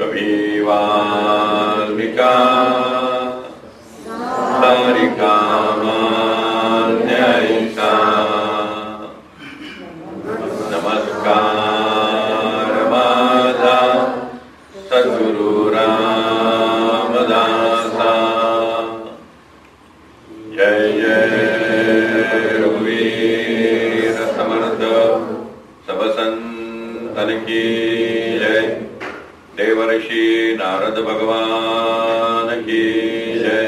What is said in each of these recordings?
कवी वाल्मिका सारिका मान्यैषा नमस्कार माझा सद्गुरु रामदासा जय जय रघुवीर समर्थ सब संतन की जय देवर्षि नारद भगवान की जय.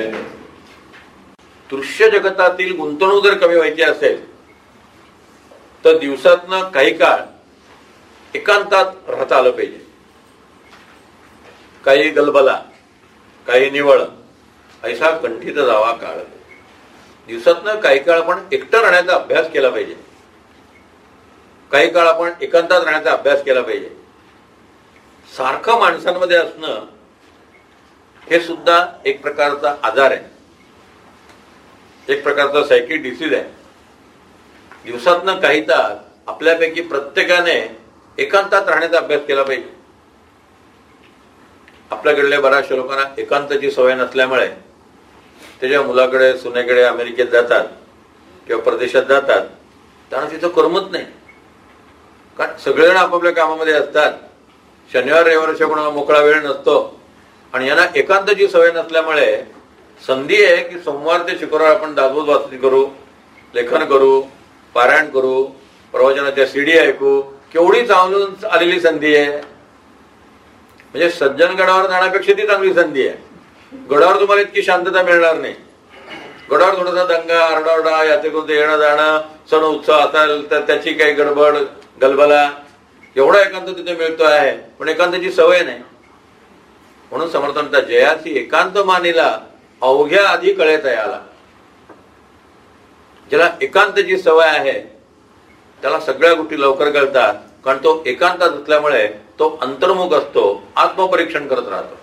दृश्य जगतातील गुंतवणूक जर कमी व्हायची असेल तर दिवसातनं काही काळ एकांतात राहता आलं पाहिजे. काही गलबला, काही निवळ, ऐसा कंठित जावा काळ. दिवसातनं काही काळ आपण एकटं राहण्याचा अभ्यास केला पाहिजे. काही काळ आपण एकांतात राहण्याचा अभ्यास केला पाहिजे. सारखं माणसांमध्ये असणं हे सुद्धा एक प्रकारचा आजार आहे, एक प्रकारचा सायकिक डिसीज आहे. दिवसातनं काही तास आपल्यापैकी प्रत्येकाने एकांतात राहण्याचा अभ्यास केला पाहिजे. आपल्याकडल्या बऱ्याचशा लोकांना एकांताची सवय नसल्यामुळे त्याच्या मुलाकडे सुनेकडे अमेरिकेत जातात किंवा परदेशात जातात, त्यांना तिथं करमत नाही. कारण सगळेजण आपापल्या कामामध्ये असतात. शनिवार रविवारच्या कोणाला मोकळा वेळ नसतो आणि यांना एकांताची सवय नसल्यामुळे संधी आहे की सोमवार ते शुक्रवार आपण दासबोध वाचन करू, लेखन करू, पारायण करू, प्रवचनाच्या सीडी ऐकू. केवढी चांगली आलेली संधी आहे. म्हणजे सज्जनगडावर जाण्यापेक्षा ती चांगली संधी आहे. गडावर तुम्हाला इतकी शांतता मिळणार नाही. गडावर थोडासा दंगा आरडाओरडा, यात्रेकरूंचं येणं जाणं, सण उत्सव असेल तर त्याची काही गडबड गलबला, एवढा एकांत तिथे मिळतो आहे, पण एकांताची सवय नाही. म्हणून समर्थ म्हणतात, जयाची एकांत मानिला अवघ्या आधी कळे तयाला. ज्याला एकांताची सवय आहे त्याला सगळ्या गोष्टी लवकर कळतात. कारण तो एकांतात असल्यामुळे तो अंतर्मुख असतो, आत्मपरीक्षण करत राहतो.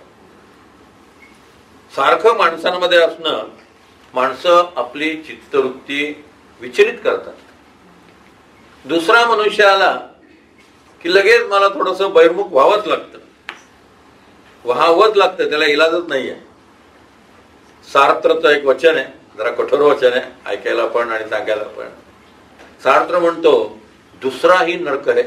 सारखं माणसांमध्ये असणं, माणसं आपली चित्तवृत्ती विचलित करतात. दुसरा मनुष्य आला की लगेच मला थोडंसं बहिर्मुख व्हावंच लागतं, व्हावंच लागतं, त्याला इलाजच नाहीये. सार्त्रचं एक वचन आहे, जरा कठोर वचन आहे ऐकायला पण आणि सांगायला पण. सार्त्र म्हणतो, दुसराही नरक आहे.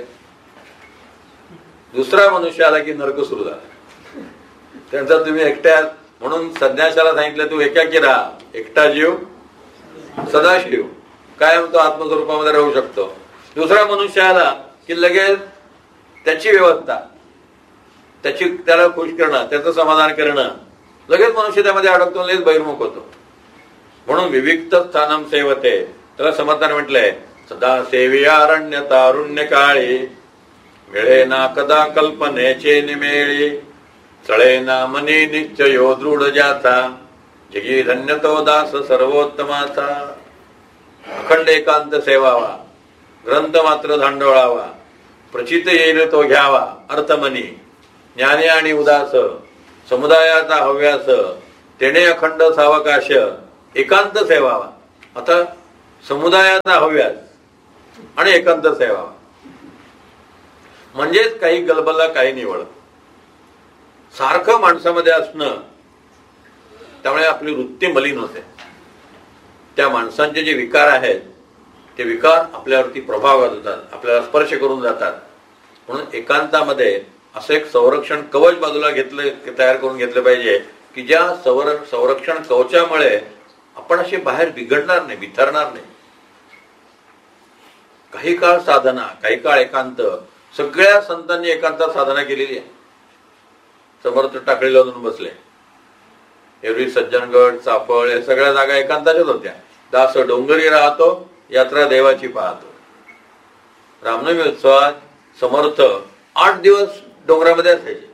दुसरा मनुष्य आला की नरक सुरू झाला. त्यांचा तुम्ही एकट्या, म्हणून संन्यासाला सांगितलं तू एकाकी राहा, एकटा जीव सदाशिव, काय म्हणतो आत्मस्वरूपामध्ये राहू शकतो. दुसरा मनुष्य आला की लगेच त्याची व्यवस्था, त्याला खुश करणं, त्याचं समाधान करणं, लगेच मनुष्य त्यामध्ये अडकतो, लगेच बहिर्मुख होतो. म्हणून विविक्त स्थानम सेवते, त्याला समर्थाने म्हटलंय, सदा सेवियारण्य तारुण्य काळी, मिळे ना कदा कल्पनेचे निमेळी, चळे ना मनी निश्चयो दृढ ज्याचा, जगी धन्य तो दास सर्वोत्तमाचा. अखंड एकांत सेवावा, ग्रंथ मात्र धांडोळावा, प्रचित येईल तो घ्यावा अर्थमनी, ज्ञानी आणि उदास, समुदायाचा हव्यास, तेने अखंड सावकाश, एकांत सेवावा. आता समुदायाचा हव्यास आणि एकांत सेवावा म्हणजेच काही गलबला, काही निवळ. सारखं माणसामध्ये असणं, त्यामुळे आपली वृत्ती मलिन होते. त्या माणसांचे जे विकार आहेत ते विकार आपल्यावरती प्रभाव घालतात, आपल्याला स्पर्श करून जातात. म्हणून एकांतामध्ये असं एक संरक्षण कवच बाजूला तयार करून घेतलं पाहिजे की ज्या संरक्षण कवचामुळे आपण असे बाहेर बिघडणार नाही, बिथरणार नाही. काही काळ साधना, काही काळ एकांत. सगळ्या संतांनी एकांतात साधना केलेली आहे. समर्थ टाकळी लावून बसले. एरवी सज्जनगड, चाफळ या सगळ्या जागा एकांताच्याच होत्या. दास डोंगरी राहतो, यात्रा देवाची पाहतो. रामनवमी उत्सवात समर्थ 8 दिवस डोंगरामध्ये असायचे.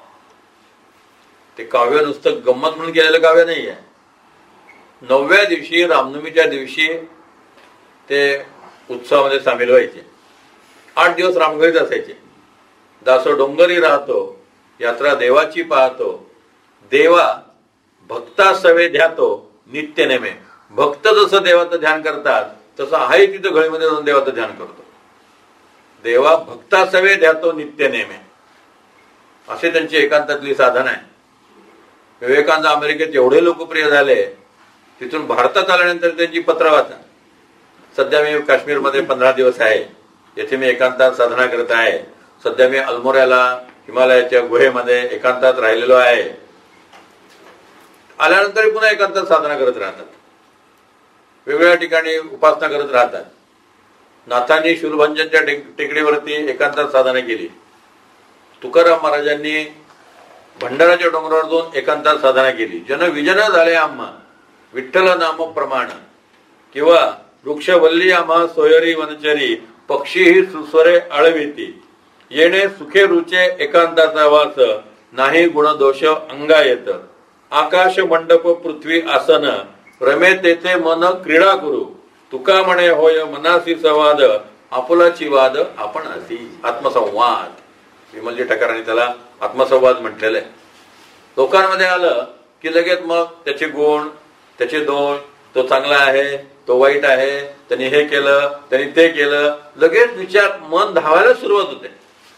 ते काव्य नुसतं गंमत म्हणून केलेलं काव्य नाही आहे. 9व्या दिवशी, रामनवमीच्या दिवशी ते उत्सवामध्ये सामील व्हायचे. 8 दिवस रामघरीत असायचे. दासो डोंगरी राहतो, यात्रा देवाची पाहतो, देवा भक्ता सवे ध्यातो नित्य नेमे. भक्त जसं देवाचं ध्यान करतात तसं आहे तिथं घळीमध्ये जाऊन देवाचं ध्यान करतो. देवा भक्ता सवे ध्यातो नित्य नेमे. असे त्यांची एकांतातली साधन आहे. विवेकानंद अमेरिकेत एवढे लोकप्रिय झाले, तिथून भारतात आल्यानंतर त्यांची पत्र वाचा. सध्या मी काश्मीरमध्ये 15 दिवस आहे, येथे मी एकांतात साधना करत आहे. सध्या मी अल्मोऱ्याला हिमालयाच्या गुहेमध्ये एकांतात राहिलेलो आहे. आल्यानंतर पुन्हा एकांतात साधना करत राहतात, वेगवेगळ्या ठिकाणी उपासना करत राहतात. नाथांनी शूलभंजनच्या टेकडीवरती एकांतात साधना केली. तुकाराम महाराजांनी भंडाराच्या डोंगरावर जाऊन एकांतात साधना केली. जन विजन झाले आम्हा विठ्ठल नाम प्रमाण, किंवा वृक्षवल्ली आम्हा सोयरी वनचरी, पक्षी सुस्वरे आळविती, येणे सुखे रुचे एकांताचा वास, नाही गुण दोष अंगा येत, आकाश मंडप पृथ्वी आसन, रमे तेथे मन क्रीडा करू, तुका म्हणे होय मनासी संवाद, आपुलाची वाद आपण असी. आत्मसंवाद, विमलजी ठकारांनी त्याला आत्मसंवाद म्हटलेलं आहे. लोकांमध्ये आलं की लगेच मग त्याचे गुण, त्याचे दोष, तो चांगला आहे, तो वाईट आहे, त्यांनी हे केलं, त्यांनी ते केलं, लगेच विचार, मन धावायला सुरुवात होते.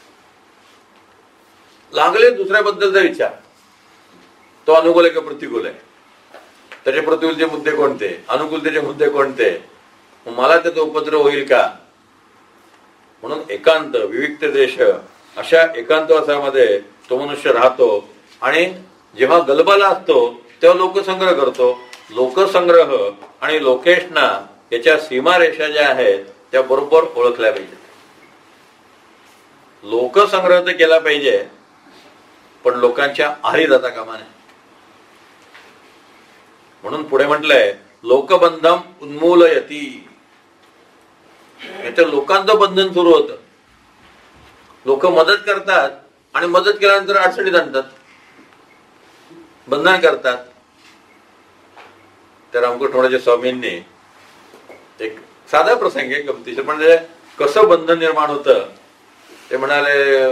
लागले दुसऱ्याबद्दलचा विचार, तो अनुकूल आहे का प्रतिकूल आहे, त्याचे प्रतिकूलचे मुद्दे कोणते, अनुकूलतेचे मुद्दे कोणते, मला त्याचा उपद्रव होईल का. म्हणून एकांत, विविक्त देश, अशा एकांतवासामध्ये तो मनुष्य राहतो. आणि जेव्हा गलबला असतो तेव्हा लोकसंग्रह करतो. लोकसंग्रह आणि लोकेशना याच्या सीमारेषा ज्या आहेत त्या बरोबर ओळखल्या पाहिजेत. लोकसंग्रह तर केला पाहिजे, पण लोकांच्या आहारी जाता कामा नये. म्हणून पुढे म्हटलंय लोकबंधम उन्मूलयती. याचं लोकांचं बंधन सुरू होतं. लोक मदत करतात आणि मदत केल्यानंतर अडचणीत आणतात, बंधन करतात. तर रामकृष्ण स्वामींनी एक साधा प्रसंग आहे, गमतीशीर, म्हणजे कसं बंधन निर्माण होतं ते म्हणाले.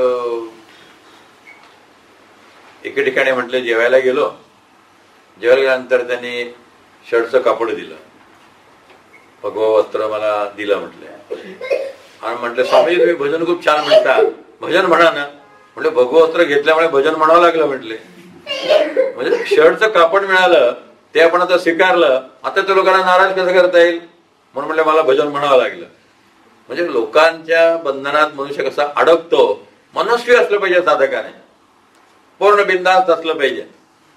एके ठिकाणी म्हटले जेवायला गेलो, जेवायला गेल्यानंतर त्यांनी शर्टचं कापड दिलं, भगवा वस्त्र मला दिलं म्हटले. आणि म्हटलं स्वामी तुम्ही भजन खूप छान म्हणता, भजन म्हणा ना. म्हटलं भगवा वस्त्र घेतल्यामुळे भजन म्हणावं लागलं म्हटले. म्हणजे शर्टचं कापड मिळालं ते आपण आता स्वीकारलं, आता त्या लोकांना नाराज कसं करता येईल, म्हणून म्हटलं मला भजन म्हणावं लागलं. म्हणजे लोकांच्या बंधनात मनुष्य कसा अडकतो. मनस्वी असलं पाहिजे साधकाने, पूर्ण बिनधास्त असलं पाहिजे.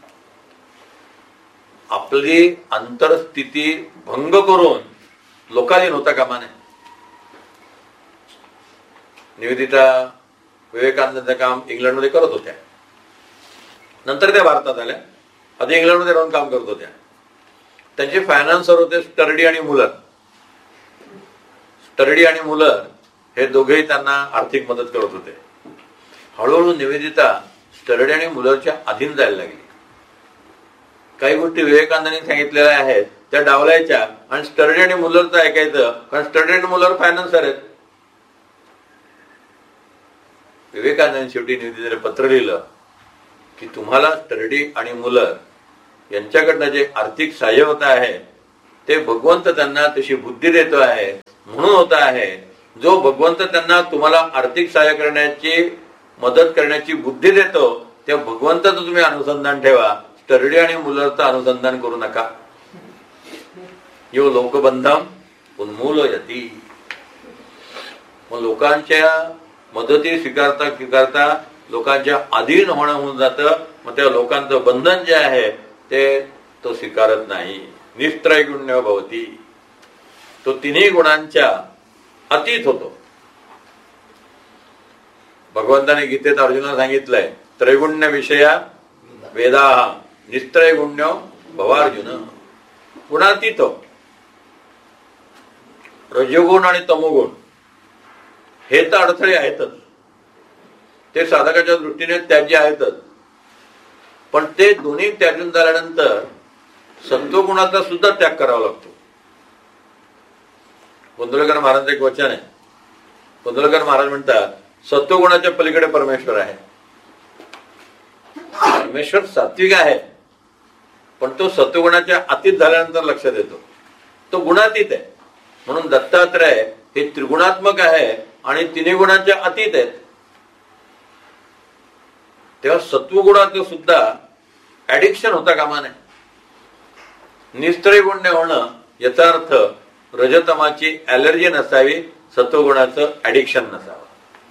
आपली अंतरस्थिती भंग करून लोकांनी होता कामा नये. निवेदिता विवेकानंदांचं काम इंग्लंडमध्ये करत होत्या, नंतर त्या भारतात आल्या. आधी इंग्लंडमध्ये राहून काम करत होत्या. त्यांचे फायनान्सर होते स्टर्डी आणि मुलर. स्टर्डी आणि मुलर हे दोघेही त्यांना आर्थिक मदत करत होते. हळूहळू निवेदिता स्टर्डी आणि मुलरच्या अधीन जायला लागली. काही गोष्टी विवेकानंदांनी सांगितलेल्या आहेत त्या डावलायच्या आणि स्टर्डी आणि मुलरचं ऐकायचं, कारण स्टर्डी आणि मुलर फायनान्सर आहेत. विवेकानंदांनी शेवटी निवेदितेला पत्र लिहिलं की तुम्हाला स्टर्डी आणि मुलर यांच्याकडनं जे आर्थिक सहाय्य होत आहे ते भगवंत त्यांना तशी बुद्धी देतो आहे म्हणून होत आहे. जो भगवंत त्यांना तुम्हाला आर्थिक सहाय्य करण्याची, मदत करण्याची बुद्धी देतो त्या भगवंताचं तुम्ही अनुसंधान ठेवा, स्टर्डी आणि मुलरचं अनुसंधान करू नका. यो लोकबंधम उन्मूलयती. मग लोकांच्या मदती स्वीकारता लोकांच्या अधीन होणं होऊन जातं. मग त्या लोकांचं बंधन जे आहे ते तो स्वीकारत नाही. निस्त्रैगुण्य भवती. तो तिन्ही गुणांच्या अतीत होतो. भगवंताने गीतेत अर्जुनाला सांगितलंय त्रैगुण्य विषया वेदाः निस्त्रैगुण्यो भवार्जुन. गुणातीत हो. रजोगुण आणि तमोगुण हे तर अडथळे आहेतच, ते साधकाच्या दृष्टीने त्याज्य आहेतच. पण ते दोन्ही त्याजून झाल्यानंतर सत्वगुणाचा सुद्धा त्याग करावा लागतो. गोंधळकर महाराजांचं एक वचन आहे. गोंधळकर महाराज म्हणतात सत्वगुणाच्या पलीकडे परमेश्वर आहे. परमेश्वर सात्विक आहे, पण तो सत्वगुणाच्या अतीत झाल्यानंतर लक्षात येतो. तो गुणातीत आहे. म्हणून दत्तात्रय हे त्रिगुणात्मक आहे आणि तिन्ही गुणांच्या अतीत आहेत. तेव्हा सत्वगुणाचं सुद्धा ऍडिक्शन होता कामा नये. निस्त्रय गुण्य होणं याचा अर्थ रजतमाची ॲलर्जी नसावी, सत्वगुणाचं ऍडिक्शन नसावं.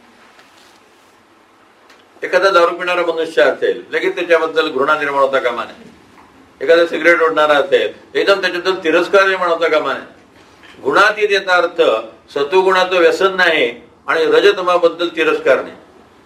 एखादा दारू पिणारा मनुष्य असेल, लगेच त्याच्याबद्दल घृणा निर्माण होता कामा नये. एखादा सिगरेट ओढणारा असेल, एकदम त्याच्याबद्दल तिरस्कार निर्माण होता कामा नये. गुणातीत याचा अर्थ सत्वगुणाचं व्यसन नाही आणि रजतमाबद्दल तिरस्कार नाही.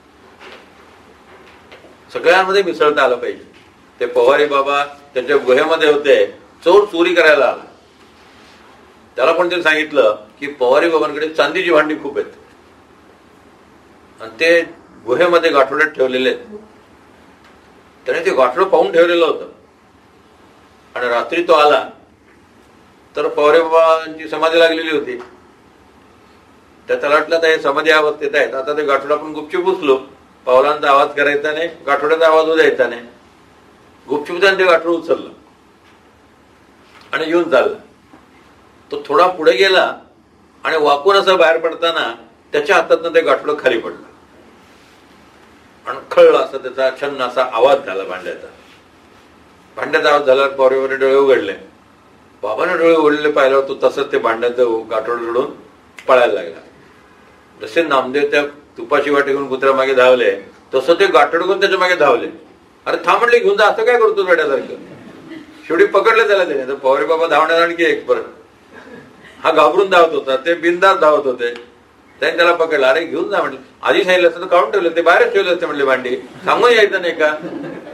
सगळ्यांमध्ये मिसळता आलं पाहिजे. ते पवारी बाबा त्यांच्या गुहेमध्ये होते, चोर चोरी करायला आला. त्याला पण ते सांगितलं की पवारी बाबांकडे चांदीची भांडी खूप आहेत आणि ते गुहेमध्ये गाठोड्यात ठेवलेले आहेत. त्याने ते गाठोडं पाहून ठेवलेलं होतं आणि रात्री तो आला तर पवारी बाबांची समाधी लागलेली होती. त्याला वाटलं आता हे समाधी अवस्थेत आहेत, आता ते गाठोडं आपण गुपचूप उचलो. पावलांचा आवाज करायचा नाही, गाठोड्याचा आवाज द्यायचा नाही. गुपचूप त्याने ते गाठोडं उचललं आणि येऊन चालला. तो थोडा पुढे गेला आणि वाकून असं बाहेर पडताना त्याच्या हातातनं ते गाठोडं खाली पडलं आणि खळला असा त्याचा छन्न असा आवाज झाला भांड्याचा. भांड्याचा आवाज झाल्यावर पवारीबाबांनी डोळे उघडले. बाबाने डोळे उघडलेले पाहिल्यावर तो तसंच ते भांड्याचं गाठोडं रडून पळायला लागला. जसे नामदेव त्या तुपाची वाटी घेऊन कुत्र्या मागे धावले, तसं ते गाठोडं घेऊन त्याच्या मागे धावले. अरे थांब म्हटले, घेऊन जा, असं काय करतो वेड्यासारखं. शेवटी पकडलं त्याला त्याने. तर पवारी बाबा धावण्यात आणखी एक परत. हा घाबरून धावत होता, ते बिनधास्त धावत होते. त्याने त्याला पकडलं. अरे घेऊन जा म्हटलं. आधी सांगितलं असतं तर काढून ठेवलं, ते बाहेरच ठेवलं असते म्हटले भांडी, सांगून यायचं नाही का.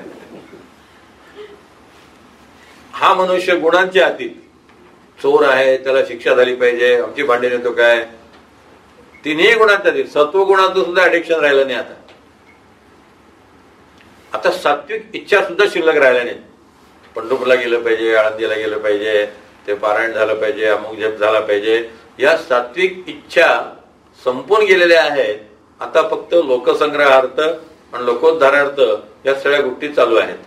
हा मनुष्य गुणांच्या अतीत चोर आहे, त्याला शिक्षा झाली पाहिजे, आमची भांडी नेतो काय. तिन्ही गुणांच्या अतीत सत्वगुणाचं सुद्धा ऍडिक्शन राहिलं नाही. आता सात्विक इच्छा सुद्धा शिल्लक राहिल्या नाही. पंढरपूरला गेलं पाहिजे, आळंदीला गेलं पाहिजे, ते पारायण झालं पाहिजे, अमुक जप झाला पाहिजे. या सात्विक इच्छा संपून गेलेल्या आहेत. आता फक्त लोकसंग्रहार्थ आणि लोकोद्धारार्थ या सगळ्या गोष्टी चालू आहेत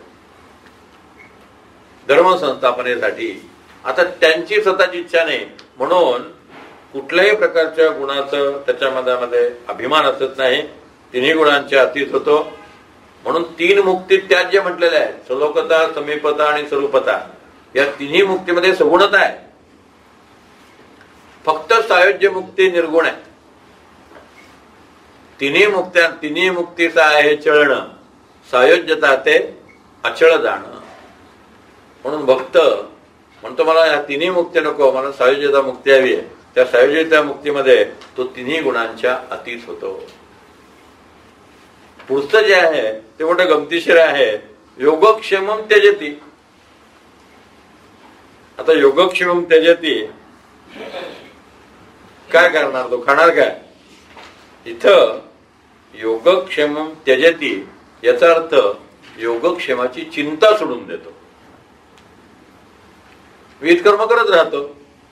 धर्म संस्थापनेसाठी. आता त्यांची स्वतःची इच्छा नाही, म्हणून कुठल्याही प्रकारच्या गुणाचं त्याच्या मनामध्ये अभिमान असत नाही. तिन्ही गुणांच्या अतीत होतो. म्हणून तीन मुक्ती त्याज्य म्हटलेल्या आहेत. सलोकता, समीपता आणि स्वरूपता. या तिन्ही मुक्तीमध्ये सगुणता आहे. फक्त सायुज्य मुक्ती निर्गुण आहे. तिन्ही मुक्तीचा आहे चळणं, सायुज्यता ते अचळ जाणं. म्हणून भक्त म्हणतो मला या तिन्ही मुक्ती नको, मला सायुज्यता मुक्ती हवी आहे. त्या सायुज्यता मुक्तीमध्ये तो तिन्ही गुणांच्या अतीत होतो. पुढचं जे आहे ते मोठं गमतीशीर आहे. योगक्षेमम त्यजती. आता योगक्षेमम त्यजती काय करणार तो, खाणार काय. इथं योगक्षेमम त्यजती याचा अर्थ योगक्षेमाची चिंता सोडून देतो. विहित कर्म करत राहतो.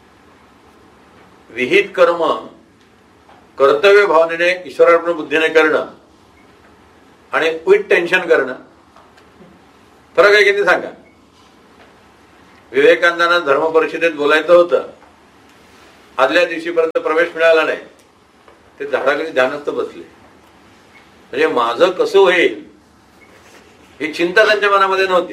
विहित कर्म कर्तव्य भावनेने ईश्वरार्पण बुद्धीने करणं आणि विथ टेन्शन करणं, फरक आहे किती सांगा. विवेकानंदांना धर्म परिषदेत बोलायचं होतं. आदल्या दिवशीपर्यंत प्रवेश मिळाला नाही. ते झाडाखाली ध्यानस्थ बसले. म्हणजे माझं कसं होईल ही चिंता त्यांच्या मनामध्ये नव्हती.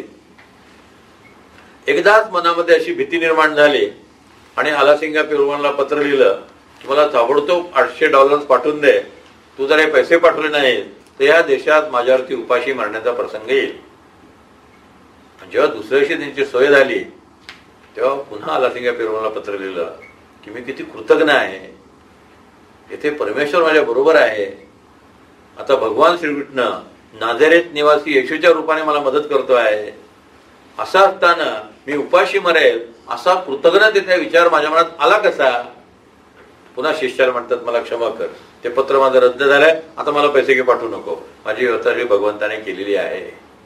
एकदाच मनामध्ये अशी भीती निर्माण झाली आणि आलासिंगा पेरुमानला पत्र लिहिलं की मला ताबडतोब $800 पाठवून दे. तू जर हे पैसे पाठवले नाही तर या देशात माझ्यावरती उपाशी मारण्याचा प्रसंग येईल. जेव्हा दुसऱ्या दिवशी त्यांची सोय झाली तेव्हा पुन्हा आलासिंगा पेरुमानला पत्र लिहिलं की मी किती कृतज्ञ आहे. येथे परमेश्वर माझ्या बरोबर आहे. आता भगवान श्रीकृष्ण नाझरेत निवासी येशूच्या रूपाने मला मदत करतो आहे. असं असताना मी उपाशी मरेल असा कृतज्ञतेचा विचार माझ्या मनात आला कसा. पुन्हा शिष्याला म्हणतात मला क्षमा कर, ते पत्र माझं रद्द झालंय, आता मला पैसे घे पाठवू नको, माझी व्यवस्था भगवंताने केलेली आहे.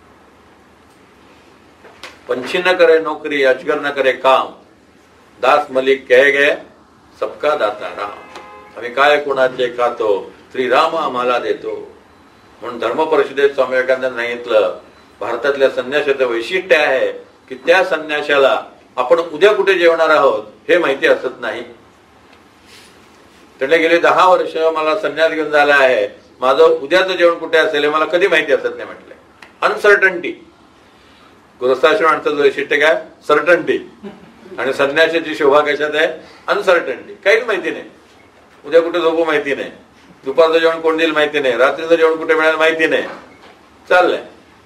पंछी न करे नोकरी, अजगर न करे काम, दास मलिक कहे गए सबका दाता राम. आम्ही काय कोणाचे खातो, श्रीराम आम्हाला देतो. म्हणून धर्म परिषदेत स्वामी विवेकानंदांनी सांगितलं भारतातल्या संन्यासाचं वैशिष्ट्य आहे की त्या संन्यासाला आपण उद्या कुठे जेवणार आहोत हे माहिती असत नाही. त्याने गेले 10 वर्ष मला संन्यास घेऊन झाला आहे, माझं उद्याचं जेवण कुठे असेल हे मला कधी माहिती असत नाही म्हटलंय. अनसर्टन्टी. गृहस्थाश्रमाचं वैशिष्ट्य काय? सर्टन्टी. आणि संन्यासाची शोभा कशात आहे? अनसर्टन्टी. काहीच माहिती नाही. उद्या कुठे झोपू माहिती नाही, दुपारचं जेवण कोण देईल माहिती नाही, रात्रीचं जेवण कुठे मिळेल माहिती नाही, चाललंय.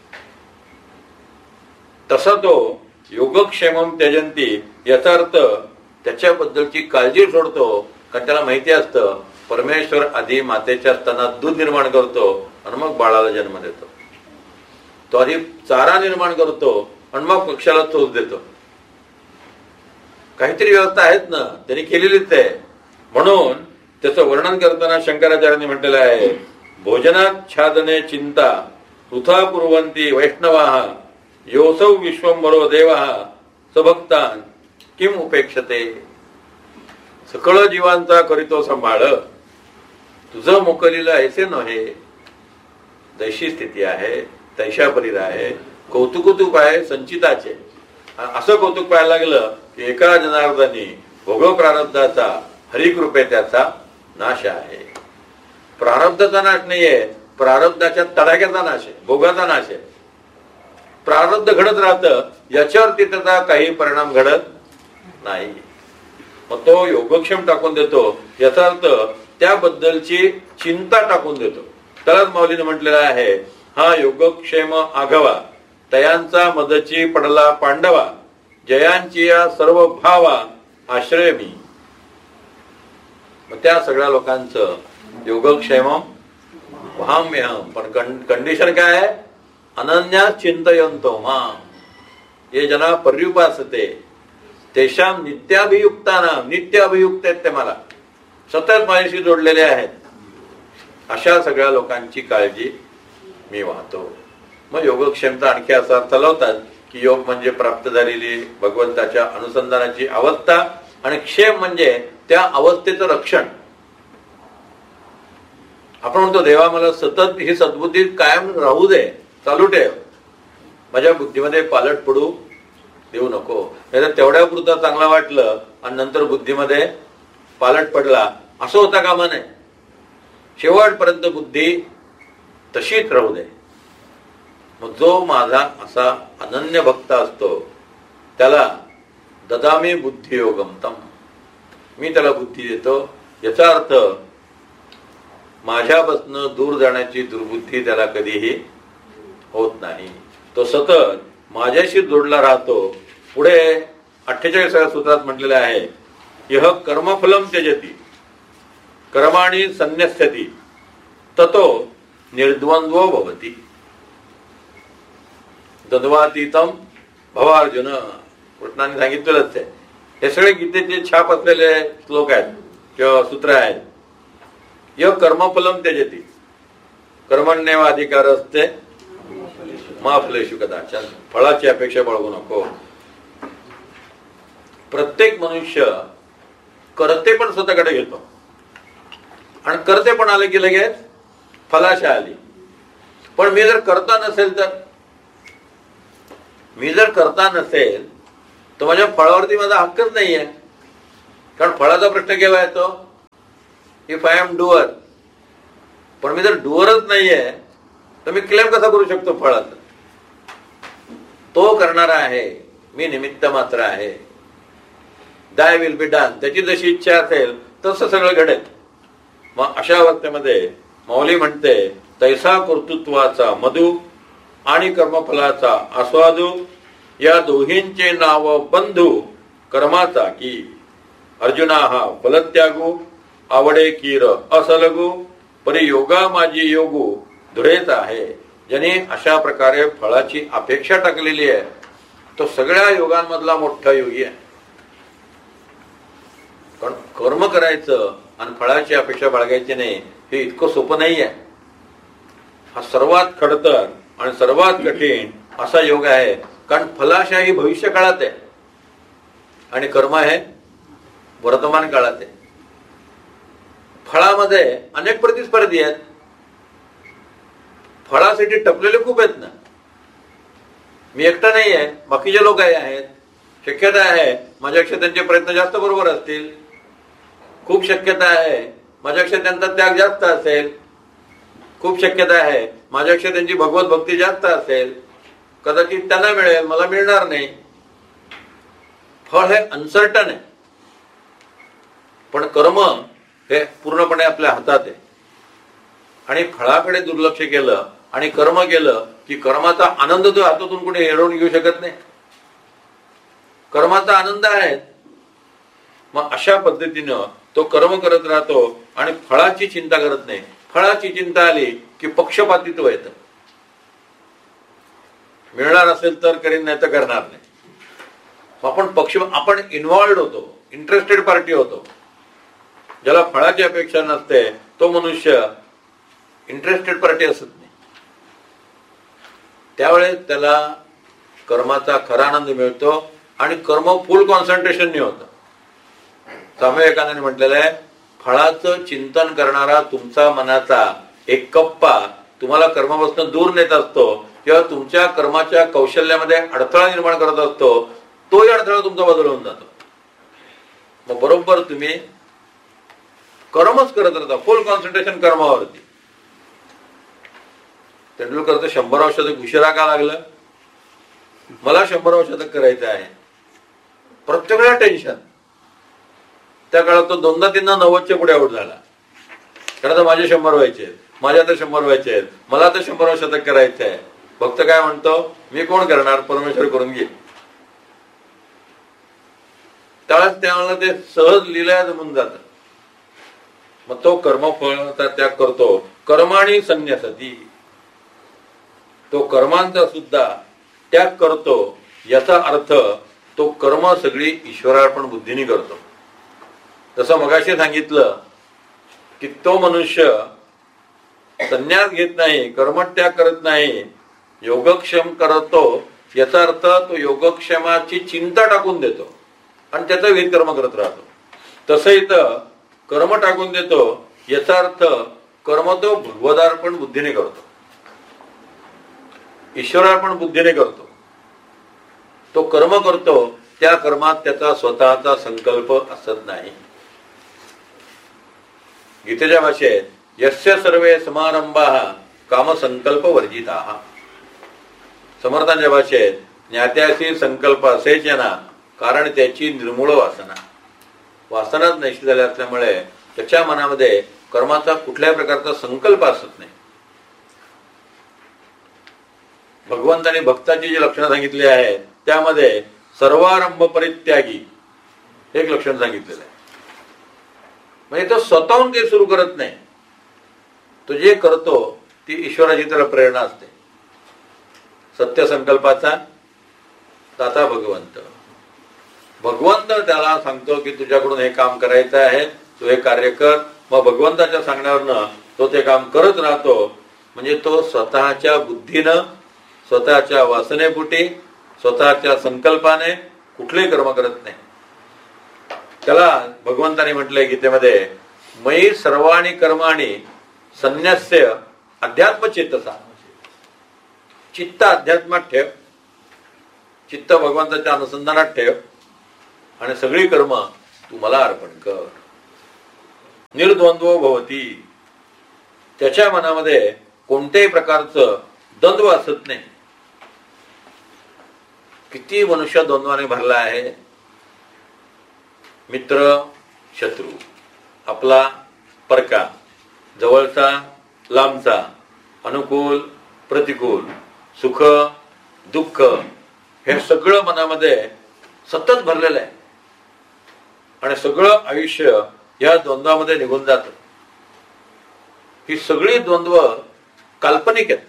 तसा तो योगक्षेमम त्यजंती याचा अर्थ त्याच्याबद्दलची काळजी सोडतो. कारण त्याला माहिती असतं परमेश्वर आधी मातेच्या स्तनात दूध निर्माण करतो आणि मग बाळाला जन्म देतो. तो आधी चारा निर्माण करतो आणि मग पक्षाला चोच देतो. काहीतरी व्यवस्था आहेत ना, त्यांनी केलेलीच आहे. म्हणून त्याचं वर्णन करताना शंकराचार्यांनी म्हटलेलं आहे, भोजनात छादने चिंता वृथा कुर्वन्ति वैष्णवाः योऽसौ विश्वंभरो देवः सभक्तान् किम उपेक्षते. सकळ जीवांचा करीतो सांभाळ, तुझं मोकलीला ऐसे नव्हे. दैशी स्थिती आहे, तैशा परीर आहे, कौतुक आहे संचिताचे. असं कौतुक पाहायला लागलं की एका जनार्दनी भोग प्रारब्धाचा हरिकृपे त्याचा नाश आहे. प्रारब्धाचा नाश नाहीये, प्रारब्धाच्या तडाख्याचा नाश आहे, भोगाचा नाश आहे. प्रारब्ध घडत राहतं, याच्यावरती त्याचा काही परिणाम घडत नाही. मग तो योगक्षेम टाकून देतो, याचा अर्थ त्याबद्दलची चिंता टाकून देतो. त्यालाच माऊलीने म्हटलेलं आहे, हा योगक्षेम आघवा तयांचा मदची पडला पांडवा जयांची या सर्व भावा आश्रय मी. मग त्या सगळ्या लोकांचं योगक्षेमम वहाम्यहम. पण कंडिशन काय आहे? अनन्या चिंतयंतो माम ये जना पर्युपासते तेषाम नित्याभियुक्तानाम. नित्य अभियुक्त आहेत ते, मला सतत माझ्याशी जोडलेले आहेत. अशा सगळ्या लोकांची काळजी मी वाहतो. मग योगक्षेमता आणखी असा अर्थ लावतात की योग म्हणजे प्राप्त झालेली भगवंताच्या अनुसंधानाची अवस्था आणि क्षेम म्हणजे त्या अवस्थेचं रक्षण. आपण म्हणतो देवा मला सतत ही सद्बुद्धी कायम राहू दे, चालू ठेव, माझ्या बुद्धीमध्ये पालट पडू देऊ नको. नाही तर तेवढ्या पुरता चांगला वाटलं आणि नंतर बुद्धीमध्ये पालट पडला, असं होता कामा नये. शेवटपर्यंत बुद्धी तशीच राहू दे. मग जो माझा असा अनन्य भक्त असतो त्याला ददामी बुद्धियोगमतम, मी त्याला बुद्धी देतो. याचा अर्थ माझ्यापासून दूर जाण्याची दुर्बुद्धी त्याला कधीही होत नाही. तो सतत माझ्याशी जोडला राहतो. पुढे 48व्या सूत्रात म्हटलेलं आहे, यह कर्मफलम त्यजति कर्माणि संन्यस्यति ततो निर्द्वंद्वो भवति द्वंद्वातीतम भवार्जुन. कृष्णाने सांगितलेलंच आहे. हे सगळे गीतेचे छाप असलेले श्लोक आहेत किंवा सूत्र आहेत. य कर्मफलम त्यजति कर्मण्येव अधिकार असते मा फलेषु कदाचन. फळाची अपेक्षा बाळगू नको. प्रत्येक मनुष्य करते पण स्वतःकडे घेतो आणि करते पण आले की लगेच फलाशा आली. पण मी जर करता नसेल तर माझ्या फळावरती माझा हक्कच नाहीये. कारण फळाचा प्रश्न केव्हा येतो? If I am doer. पण मी जर डुअरच नाहीये तर मी क्लेम कसा करू शकतो फळाचा? तो करणारा आहे, मी निमित्त मात्र आहे. दाय विल बी डन. त्याची जशी इच्छा असेल तसं सगळं घडेल. मग अशा अवस्थेमध्ये माऊली म्हणते, तैसा कर्तृत्वाचा मधु आणि कर्मफलाचा आस्वादू या दोहींचे नाव बंधू कर्माचा की अर्जुना हा फलत्यागू आवडे कीर असलगू परी योगा माझी योगू धुरेच आहे. ज्याने अशा प्रकारे फळाची अपेक्षा टाकलेली आहे तो सगळ्या योगांमधला मोठा योगी आहे. कारण कर्म करायचं आणि फळाची अपेक्षा बाळगायची नाही हे इतकं सोपं नाही आहे. हा सर्वात खडतर आणि सर्वात कठीण असा योग आहे. कारण फलाशा ही भविष्य काळात आहे आणि कर्म आहे वर्तमान काळात आहे. फळामध्ये अनेक प्रतिस्पर्धी आहेत. फळासाठी टपलेले खूप आहेत ना. मी एकटा नाही आहे, बाकीचे लोक आहेत. शक्यता आहे माझ्यापेक्षा त्यांचे प्रयत्न जास्त बरोबर असतील. खूप शक्यता आहे माझ्यापेक्षा त्यांचा त्याग जास्त असेल. खूप शक्यता आहे माझ्यापेक्षा त्यांची भगवत भक्ती जास्त असेल, कदाचित त्यांना मिळेल, मला मिळणार नाही. फळ हे अनसर्टन आहे, पण कर्म हे पूर्णपणे आपल्या हातात आहे. आणि फळाकडे दुर्लक्ष केलं आणि कर्म केलं की कर्माचा आनंद तो हातातून कुठे हिरवून घेऊ शकत नाही. कर्माचा आनंद आहे. मग अशा पद्धतीनं तो कर्म करत राहतो आणि फळाची चिंता करत नाही. फळाची चिंता आली की पक्षपातित्व येतं. मिळणार असेल तर करीन, नाही तर करणार नाही. आपण इन्व्हॉल्ड होतो, इंटरेस्टेड पार्टी होतो. ज्याला फळाची अपेक्षा नसते तो मनुष्य इंटरेस्टेड पार्टी असत नाही. त्यावेळेस त्याला कर्माचा खरा आनंद मिळतो आणि कर्म फुल कॉन्सन्ट्रेशनने होतं. स्वामी विवेकानंदांनी म्हटलेलं आहे, फळाचं चिंतन करणारा तुमचा मनाचा एक कप्पा तुम्हाला कर्मापासून दूर नेत असतो किंवा तुमच्या कर्माच्या कौशल्यामध्ये अडथळा निर्माण करत असतो. तोही अडथळा तुमचा बदलून जातो. मग बरोबर तुम्ही कर्मच करत राहता, फुल कॉन्सन्ट्रेशन कर्मावरती. तेंडुलकरचं 100 शतक उशिरा का लागलं? मला 100 शतक करायचं आहे. प्रत्येक वेळा टेन्शन. त्या काळात तो 2दा-3दा 90च्या पुढे आउट झाला. कारण आता माझे 100 व्हायचे आहेत, माझ्या तर 100 व्हायचे आहेत, मला तर 100 शतक करायचं आहे. भक्त काय म्हणतो, मी कोण करणार, परमेश्वर करून घे. त्यावेळेस त्यावेळेला ते सहज लिहिल्या जमून जात. मग तो कर्मफळाचा त्याग करतो. कर्माणी संन्यासती, तो कर्मांचा सुद्धा त्याग करतो. याचा अर्थ तो कर्म सगळी ईश्वरार्पण बुद्धीने करतो. जसं मगाशी सांगितलं की तो मनुष्य संन्यास घेत नाही, कर्मत्याग करत नाही, योगक्षेम करतो. याचा अर्थ तो योगक्षेमाची चिंता टाकून देतो आणि त्याचा विहित कर्म करत राहतो. तसं इथं कर्म टाकून देतो. याचा अर्थ कर्म तो भगवदार्पण बुद्धीने करतो, ईश्वरार्पण बुद्धीने करतो. तो कर्म करतो, त्या कर्मात त्याचा स्वतःचा संकल्प असत नाही. गीतेच्या भाषेत यस्य सर्वे समारंभाः कामसंकल्प वर्जिताः. समर्थांच्या भाषेत ज्ञात्याशी संकल्प असेच ना, कारण त्याची निर्मूळ वासना, वासनाच नष्ट झाल्या असल्यामुळे त्याच्या मनामध्ये कर्माचा कुठल्याही प्रकारचा संकल्प असत नाही. भगवंताने भक्ताची जी लक्षणं सांगितली आहेत त्यामध्ये सर्वारंभ परित्यागी एक लक्षण सांगितलेलं आहे. म्हणजे तो स्वतःहून काही सुरू करत नाही. तो जे करतो ती ईश्वराची त्याला प्रेरणा असते. सत्य संकल्पाचा दाता भगवंत. भगवंत त्याला सांगतो की तुझ्याकडून हे काम करायचं आहे, तू हे कार्य कर. मग भगवंताच्या सांगण्यावरनं तो ते काम करत राहतो. म्हणजे तो स्वतःच्या बुद्धीनं, स्वतःच्या वासनेपुटी, स्वतःच्या संकल्पाने कुठलेही कर्म करत नाही. त्याला भगवंताने म्हटलंय गीतेमध्ये, मयी सर्वाणी कर्माणी संन्यस्य अध्यात्मचेतसा. चित्त अध्यात्मात ठेव, चित्त भगवंताच्या अनुसंधानात ठेव आणि सगळी कर्म तू मला अर्पण कर. निर्द्वंद्व भवती. त्याच्या मनामध्ये कोणत्याही प्रकारचं द्वंद्व असत नाही. किती मनुष्य द्वंद्वाने भरला आहे. मित्र शत्रू, आपला परका, जवळचा लांबचा, अनुकूल प्रतिकूल, सुख दुःख, हे सगळं मनामध्ये सतत भरलेलं आहे. आणि सगळं आयुष्य या द्वंद्वामध्ये निघून जातं. ही सगळी द्वंद्व काल्पनिक आहेत.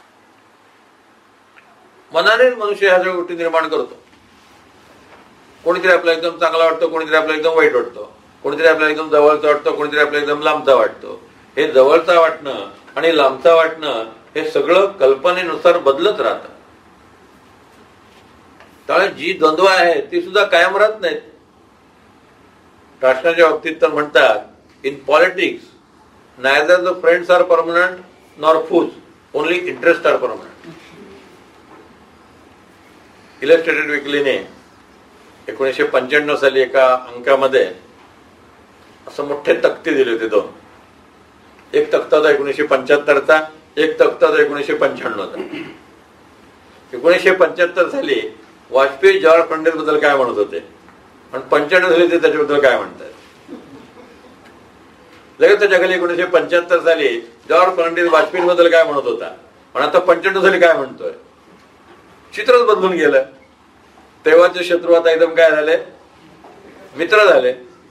मनाने मनुष्य ह्या सगळ्या गोष्टी निर्माण करतो. कोणीतरी आपल्याला एकदम चांगला वाटतो, कोणीतरी आपल्याला एकदम वाईट वाटतो, कोणीतरी आपल्याला एकदम जवळचा वाटतो, कोणीतरी आपल्याला एकदम लांबचा वाटतो. हे जवळचा वाटणं आणि लांबचा वाटणं हे सगळं कल्पनेनुसार बदलत राहतं. त्यामुळे जी द्वंद्व आहे ती सुद्धा कायम राहत नाहीत. राष्ट्राच्या बाबतीत तर म्हणतात, in politics neither the friends R permanent nor फूज, only interest R permanent. Illustrated वीकलीने 1995 साली एका अंकामध्ये असं मोठे तक्ते दिले होते दोन. एक तक्ता होता 1975चा, एक तक्ता होता 1995चा. 1975 साली वाजपेयी जॉर्ज फर्नांडिस बद्दल काय म्हणत होते आणि 95 साली ते त्याच्याबद्दल काय म्हणतात. लगेच त्याच्या खाली 1975 साली जॉर्ज फर्नांडिस वाजपेयी बद्दल काय म्हणत होता आणि आता 95 साली काय म्हणतोय. चित्रच बदलून गेलं. तेव्हाचे शत्रू आता एकदम काय झाले, मित्र झाले.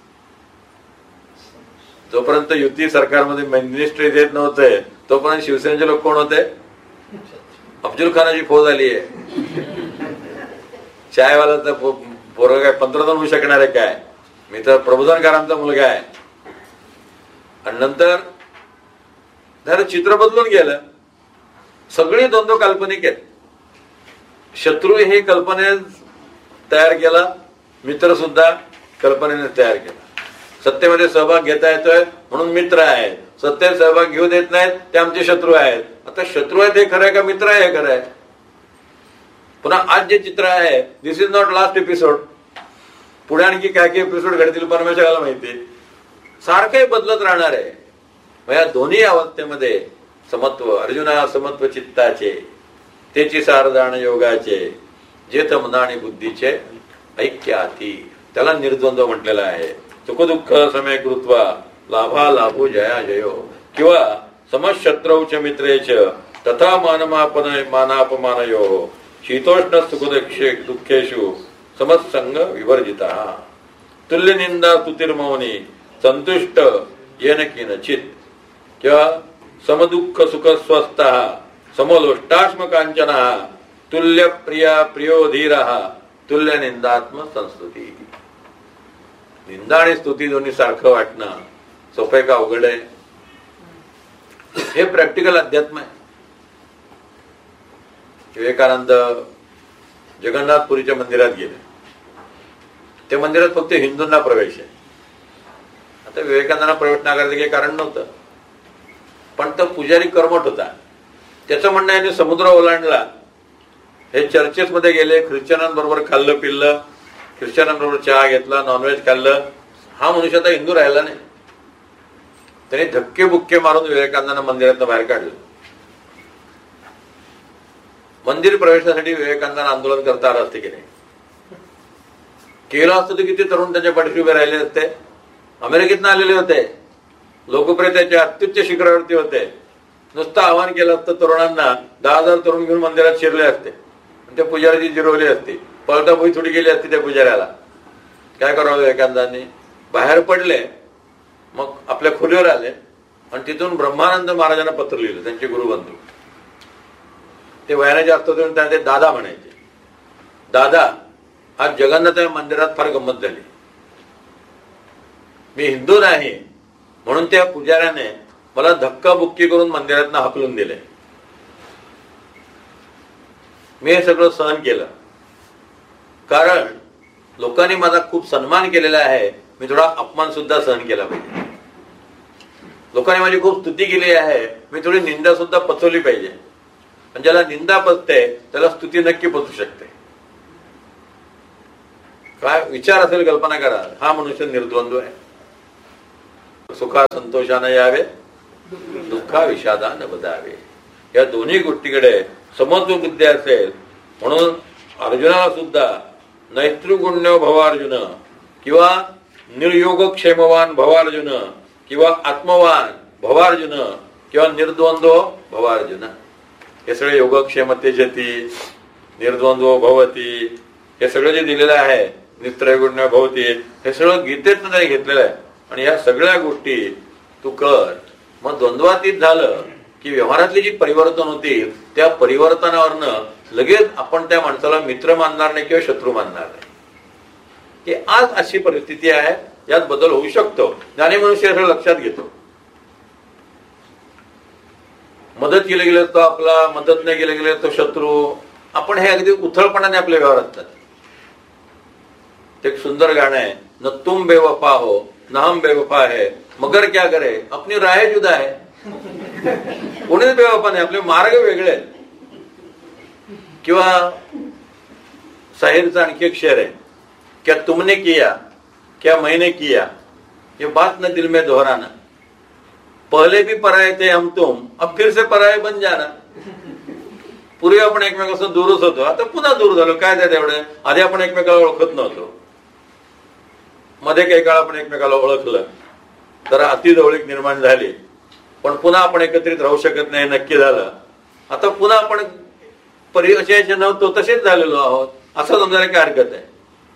जोपर्यंत युती सरकारमध्ये मिनिस्ट्री देत नव्हते तोपर्यंत शिवसेनेचे लोक कोण होते. अफजल खानाची फौज आली आहे. चायवाला पोरगा काय 15 जण होऊ शकणार आहे काय. मी तर प्रबोधनकारांचा मुलगा आहे. आणि नंतर झालं, चित्र बदलून गेलं. सगळी द्वंद्व काल्पनिक आहेत. शत्रू हे कल्पने तयार केला, मित्र सुद्धा कल्पनेने तयार केला. सत्तेमध्ये सहभाग घेता येतोय म्हणून मित्र आहेत, सत्तेत सहभाग घेऊ देत नाहीत ते आमचे शत्रू आहेत. आता शत्रू आहेत हे खरं आहे का मित्र आहे हे खरं आहे. पुन्हा आज जे चित्र आहे, दिस इज नॉट लास्ट एपिसोड. पुढे आणखी काय काय एपिसोड घडतील परमेश्वराला माहिती. सारखंही बदलत राहणार आहे. या दोन्ही अवस्थेमध्ये समत्व, अर्जुना समत्व चित्ताचे, तेची सार जाण योगाचे, जेथ मना आणि बुद्धीचे ऐक्याती, त्याला निर्द्वंद्व म्हटलेलं आहे. सुखदुःख समय कृत्वा लाभा लाभो जया जयो किंवा समशत्रौच मित्रेच तथा मानापमानयो शीतोष्ण दुःखेषु समत्संग विवर्जिता तुल्य निंदा स्तुतिर्मौनी संतुष्ट येन किंचित किंवा समदुःख सुख स्वस्थ समलोष्टाश्म कांचन तुल्य प्रिया प्रियो धीर तुल्य निंदात्म संस्तुती. निंदा आणि स्तुती दोन्ही सारखं वाटणं सोपं का अवघड आहे. हे प्रॅक्टिकल अध्यात्म आहे. विवेकानंद जगन्नाथपुरीच्या मंदिरात गेले. त्या मंदिरात फक्त हिंदूंना प्रवेश आहे. आता विवेकानंदांना प्रवेश नाकारायचं काही कारण नव्हतं, पण तो पुजारी कर्मठ होता. त्याचं म्हणणं आहे समुद्र ओलांडला, हे चर्चेस मध्ये गेले, ख्रिश्चनांबरोबर खाल्लं पिल्लं, ख्रिश्चनांबरोबर चहा घेतला, नॉनव्हेज खाल्लं. हा मनुष्य आता हिंदू राहिला नाही. त्यांनी धक्के बुक्के मारून विवेकानंदांना मंदिरातून बाहेर काढलं. मंदिर प्रवेशासाठी विवेकानंदांना आंदोलन करता आलं असते की नाही. केलं असतं तर किती तरुण त्याच्या पाठीशी उभे राहिले असते. अमेरिकेतनं आलेले होते, लोकप्रियतेच्या अत्युच्च शिखरावरती होते. नुसतं आवाहन केलं असतं तरुणांना, 10,000 तरुण घेऊन मंदिरात शिरले असते. त्या पुजाऱ्याची जिरवली असती, पळता भुई थोडी गेली असती त्या पुजाऱ्याला. काय करावं विवेकानंदांनी, बाहेर पडले, मग आपल्या खोलीवर आले आणि तिथून ब्रह्मानंद महाराजांना पत्र लिहिलं, त्यांचे गुरुबंधू. ते वयाने जास्त होते त्यांना ते दादा म्हणायचे. दादा, आज जगन्नाथ मंदिरात फार गंमत झाली. मी हिंदू नाही म्हणून त्या पुजाऱ्याने मला धक्काबुक्की करून मंदिरातनं हाकलून दिले. मी हे सगळं सहन केलं कारण लोकांनी माझा खूप सन्मान केलेला आहे. मी थोडा अपमान सुद्धा सहन केला पाहिजे. लोकांनी माझी खूप स्तुती केली आहे, मी थोडी निंदा सुद्धा पचवली पाहिजे. आणि ज्याला निंदा पचते त्याला स्तुती नक्की पचू शकते. काय विचार असेल कल्पना करा. हा मनुष्य निर्द्वंद्व आहे. सुखा संतोषानं यावे, दुःखा विषादानं बदावे. या दोन्ही गोष्टीकडे समत्व बुद्धी असेल म्हणून अर्जुनाला सुद्धा नैतृगुण्य भवार्जुन किंवा निर्योगक्षेमवान भवार्जुन किंवा आत्मवान भवार्जुन किंवा निर्द्वंद्व भवार्जुन, हे सगळे योगक्षेमतेजती, निर्द्वंद्व भवती, हे सगळं जे दिलेलं आहे, नित्रगुण्य भवती, हे सगळं गीतेतनं त्याने घेतलेलं आहे. आणि या सगळ्या गोष्टी तू कर. मग द्वंद्वातीत झालं की व्यवहारातली जी परिवर्तन होतील त्या परिवर्तनावरनं लगेच आपण त्या माणसाला मित्र मानणार नाही किंवा शत्रू मानणार नाही. की आज अशी परिस्थिती आहे, यात बदल होऊ शकतो. ज्ञानी मनुष्य हे लक्षात घेतो. मदत केले गेले तो आपला, मदत नाही केले गेले तो शत्रू. आपण हे अगदी उथळपणाने आपले व्यवहार असतात. एक सुंदर गाणं आहे, न तुम बेवफा हो न हम बेवफा है मगर क्या करे अपनी राह जुदा है. कोणीच बेवफा नाही, आपले मार्ग वेगळे आहेत. किंवा शाहीरचा आणखी एक शेर आहे, क्या तुमने किया क्या मैंने किया ये बात न दिल में दोहराना. पहले भी पराये थे हम तुम, अब फिर से पराये बन जाना. पूर्वी आपण एकमेकापासून दूरच होतो, आता पुन्हा दूर झालो. काय ते तेवढे, आधी आपण एकमेकाला ओळखत नव्हतो, मध्ये काही काळ आपण एकमेकाला ओळखलं तर अतिजवळीक निर्माण झाली, पण पुन्हा आपण एकत्रित राहू शकत नाही नक्की झालं. आता पुन्हा आपण परिचयाचे नव्हतो तसेच झालेलो आहोत असं समजायला काय हरकत आहे.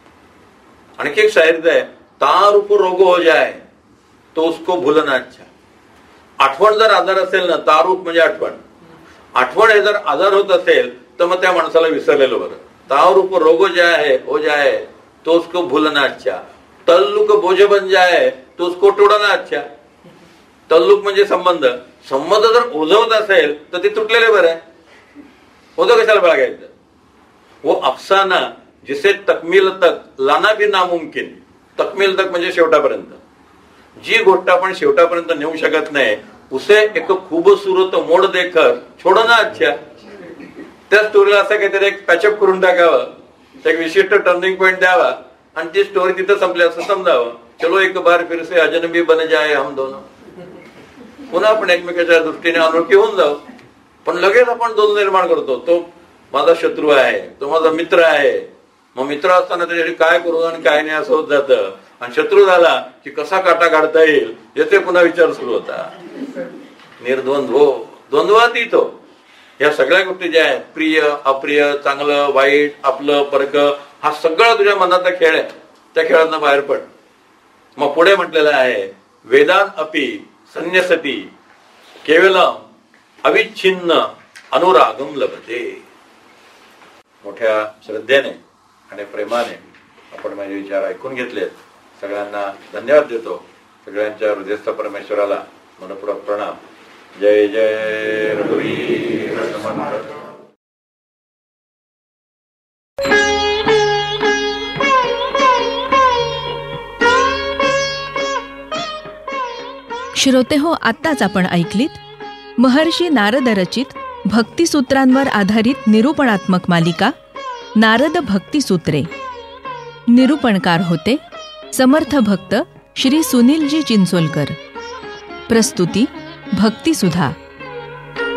आणखी एक शायरीत आहे, तारूप रोग हो जाए तो उसको भूलना अच्छा. आठवण जर आजार असेल ना, तारूप म्हणजे आठवण, आठवण हे जर आजार होत असेल तर मग त्या माणसाला विसरलेलं बरं. तारूप रोग हो जाए तो उसको भूलना अच्छा, तल्लुक बोझ बन जाए तो उसको तोडना अच्छा. तल्लुक म्हणजे संबंध, संबंध जर ओझवत असेल तर ते तुटलेले बरं आहे. ओझं कशाला बघायचं. वो अफसाना जिसे तकमील तक लाना भी नामुमकिन. तकमील तक म्हणजे शेवटापर्यंत. जी गोष्ट आपण शेवटापर्यंत नेऊ शकत नाही उसे एक खूबसूरत मोड देकर छोडना अच्छा. त्या स्टोरीला असं काहीतरी एक पॅचअप करून टाकावं, एक विशिष्ट टर्निंग पॉइंट द्यावा आणि ती स्टोरी तिथं संपली असं समजावं. चलो एक बार फिर से अजनबी बन जाए हम दोनों. पुन्हा आपण एकमेकाच्या दृष्टीने अनोळखी होऊन जाऊ. पण लगेच आपण दोन निर्माण करतो, तो माझा शत्रू आहे, तो माझा मित्र आहे. मग मित्र असताना त्याच्यासाठी काय करू आणि काय नाही असं होत जातं. आणि शत्रू झाला की कसा काटा काढता येईल याचे पुन्हा विचार सुरू होता. निर्द्वंद्व, द्वंद्वातीत हो. या सगळ्या गोष्टी ज्या आहेत, प्रिय अप्रिय, चांगलं वाईट, आपलं परक, हा सगळा तुझ्या मनातला खेळ आहे. त्या खेळातनं बाहेर पड. मग पुढे म्हटलेलं आहे, वेदान अपि संन्यसती केवलम अविच्छिन्न अनुरागम लभते. मोठ्या श्रद्धेने आणि प्रेमाने आपण माझे विचार ऐकून घेतलेत. सगळ्यांना धन्यवाद देतो. सगळ्यांच्या हृदयस्थ परमेश्वराला मनपूर्वक प्रणाम. जय जय रघुवीर समर्थ. श्रोतेहो, आत्ताच आपण ऐकलीत महर्षी नारद रचित भक्तिसूत्रांवर आधारित निरूपणात्मक मालिका नारद भक्तिसूत्रे. निरूपणकार होते समर्थ भक्त श्री सुनीलजी चिंचोलकर. प्रस्तुती भक्तिसुधा.